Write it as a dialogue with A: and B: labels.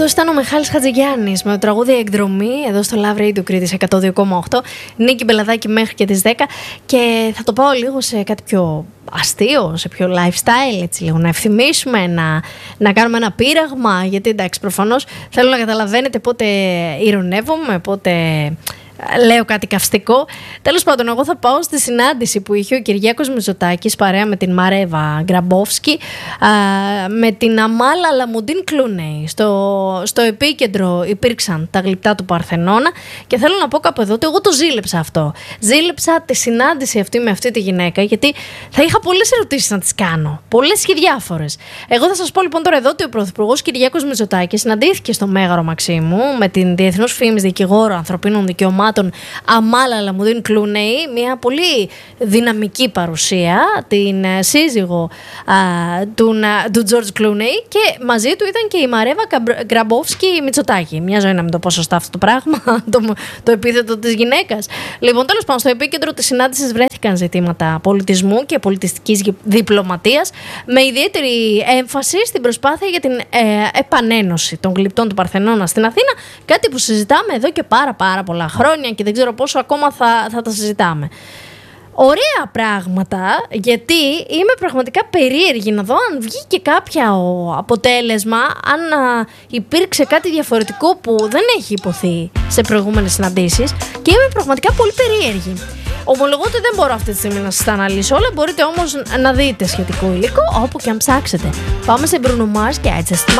A: αυτός ήταν ο Μιχάλης Χατζηγιάννης με το τραγούδι Εκδρομή εδώ στο Love Radio Κρήτης 102,8. Νίκη Μπελαδάκη μέχρι και τις 10. Και θα το πάω λίγο σε κάτι πιο αστείο, σε πιο lifestyle, έτσι λίγο να ευθυμίσουμε, να κάνουμε ένα πείραγμα. Γιατί εντάξει, προφανώς θέλω να καταλαβαίνετε πότε ηρωνεύομαι, πότε λέω κάτι καυστικό. Τέλος πάντων, εγώ θα πάω στη συνάντηση που είχε ο Κυριάκος Μητσοτάκης παρέα με την Μαρέβα Γκραμπόφσκι, με την Αμάλα Αλαμουντίν Κλούνεϊ. Στο επίκεντρο υπήρξαν τα γλυπτά του Παρθενώνα και θέλω να πω κάπου εδώ ότι εγώ το ζήλεψα αυτό. Ζήλεψα τη συνάντηση αυτή με αυτή τη γυναίκα, γιατί θα είχα πολλές ερωτήσεις να τις κάνω. Πολλές και διάφορες. Εγώ θα σας πω λοιπόν τώρα εδώ ότι ο Πρωθυπουργός Κυριάκος Μητσοτάκης συναντήθηκε στο Μέγαρο Μαξίμου με την διεθνούς φήμης δικηγόρο ανθρωπίνων δικαιωμάτων Αμάλα Αλαμουντίν Κλούνεϊ, μια πολύ δυναμική παρουσία, την σύζυγο του Τζορτζ Κλούνεϊ, και μαζί του ήταν και η Μαρέβα Γκραμπόφσκι Μητσοτάκη. Μια ζωή να μην το πω σωστά αυτό το πράγμα, το επίθετο της γυναίκας. Λοιπόν, τέλος πάντων, στο επίκεντρο της συνάντησης βρέθηκαν ζητήματα πολιτισμού και πολιτιστικής διπλωματίας, με ιδιαίτερη έμφαση στην προσπάθεια για την επανένωση των γλυπτών του Παρθενώνα στην Αθήνα, κάτι που συζητάμε εδώ και πάρα πολλά χρόνια και δεν ξέρω πόσο ακόμα θα τα συζητάμε. Ωραία πράγματα, γιατί είμαι πραγματικά περίεργη να δω αν βγήκε κάποιο αποτέλεσμα, αν υπήρξε κάτι διαφορετικό που δεν έχει υποθεί σε προηγούμενες συναντήσεις, και είμαι πραγματικά πολύ περίεργη. Ομολογώ ότι δεν μπορώ αυτή τη στιγμή να σας τα αναλύσω όλα, μπορείτε όμως να δείτε σχετικό υλικό όπου και αν ψάξετε. Πάμε σε Bruno Mars και I Just